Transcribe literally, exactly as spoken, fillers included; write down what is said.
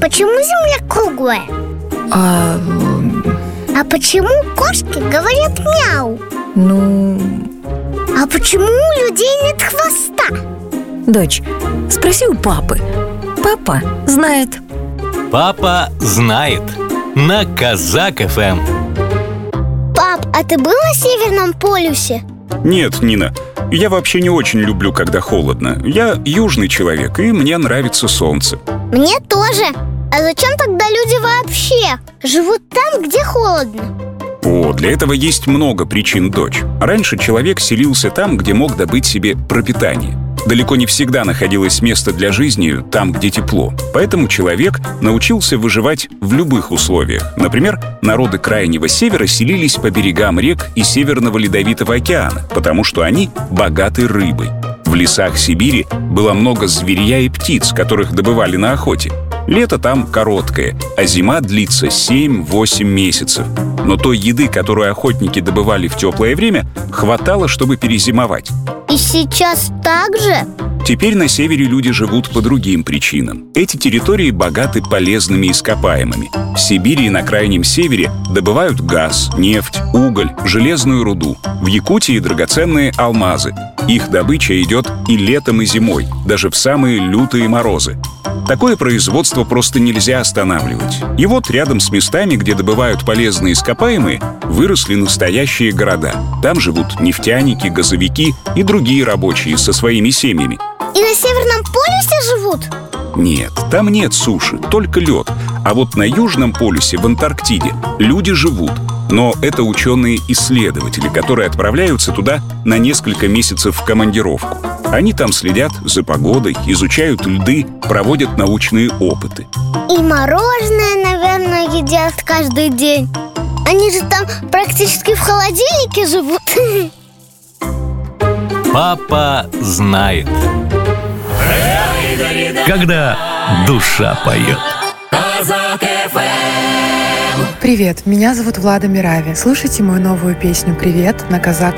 почему Земля круглая? А... А почему кошки говорят мяу? Ну... А почему у людей нет хвоста? Дочь, спроси у папы. Папа знает. Папа знает. На Казак эф эм. Пап, а ты был на Северном полюсе? Нет, Нина, я вообще не очень люблю, когда холодно. Я южный человек, и мне нравится солнце. Мне тоже. А зачем тогда люди вообще живут там, где холодно? О, для этого есть много причин, дочь. Раньше человек селился там, где мог добыть себе пропитание. Далеко не всегда находилось место для жизни там, где тепло. Поэтому человек научился выживать в любых условиях. Например, народы Крайнего Севера селились по берегам рек и Северного Ледовитого океана, потому что они богаты рыбой. В лесах Сибири было много зверья и птиц, которых добывали на охоте. Лето там короткое, а зима длится семь-восемь месяцев. Но той еды, которую охотники добывали в теплое время, хватало, чтобы перезимовать. И сейчас так же? Теперь на севере люди живут по другим причинам. Эти территории богаты полезными ископаемыми. В Сибири и на Крайнем Севере добывают газ, нефть, уголь, железную руду. В Якутии драгоценные алмазы. Их добыча идет и летом, и зимой, даже в самые лютые морозы. Такое производство просто нельзя останавливать. И вот рядом с местами, где добывают полезные ископаемые, выросли настоящие города. Там живут нефтяники, газовики и другие рабочие со своими семьями. И на Северном полюсе живут? Нет, там нет суши, только лед. А вот на Южном полюсе, в Антарктиде, люди живут. Но это ученые-исследователи, которые отправляются туда на несколько месяцев в командировку. Они там следят за погодой, изучают льды, проводят научные опыты. И мороженое, наверное, едят каждый день. Они же там практически в холодильнике живут. Папа знает. Когда душа поет. Привет, меня зовут Влада Мирави. Слушайте мою новую песню «Привет» на Казак